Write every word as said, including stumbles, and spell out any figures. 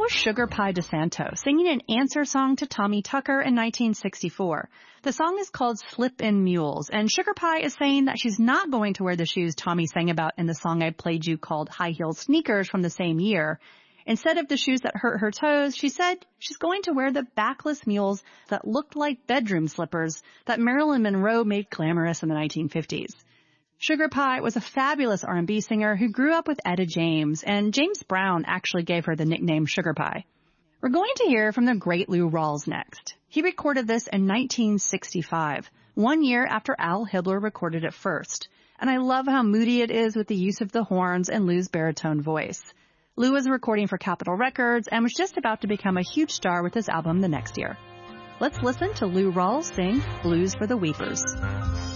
was Sugar Pie DeSanto singing an answer song to Tommy Tucker in nineteen sixty-four. The song is called Slip-In Mules, and Sugar Pie is saying that she's not going to wear the shoes Tommy sang about in the song I played you called High Heel Sneakers from the same year. Instead of the shoes that hurt her toes, she said she's going to wear the backless mules that looked like bedroom slippers that Marilyn Monroe made glamorous in the nineteen fifties. Sugar Pie was a fabulous R and B singer who grew up with Etta James, and James Brown actually gave her the nickname Sugar Pie. We're going to hear from the great Lou Rawls next. He recorded this in nineteen sixty-five, one year after Al Hibbler recorded it first. And I love how moody it is with the use of the horns and Lou's baritone voice. Lou was recording for Capitol Records and was just about to become a huge star with his album the next year. Let's listen to Lou Rawls sing Blues for the Weepers.